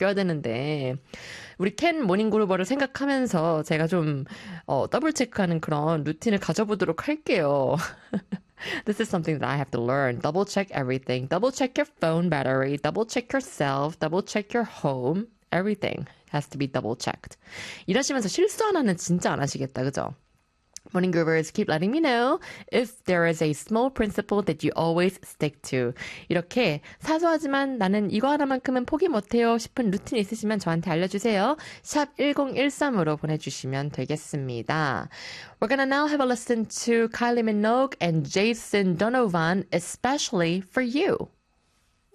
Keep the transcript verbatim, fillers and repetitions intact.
바뀌어야 되는데 우리 캔 모닝글로벌을 생각하면서 제가 좀 어, 더블 체크하는 그런 루틴을 가져보도록 할게요. This is something that I have to learn. Double check everything. Double check your phone battery. Double check yourself. Double check your home. Everything has to be double checked. 일하시면서 실수 하나는 진짜 안 하시겠다, 그죠? Morning Groovers, keep letting me know if there is a small principle that you always stick to. 이렇게 사소하지만 나는 이거 하나만큼은 포기 못해요 싶은 루틴 있으시면 저한테 알려주세요. 샵 일공일삼으로 보내주시면 되겠습니다. We're gonna now have a listen to Kylie Minogue and Jason Donovan, especially for you.